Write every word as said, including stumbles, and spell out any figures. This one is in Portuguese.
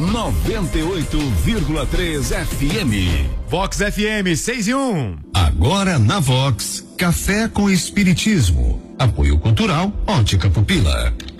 noventa e oito vírgula três F M. Vox F M seis e um. Agora na Vox, Café com Espiritismo. Apoio Cultural Ótica Pupila.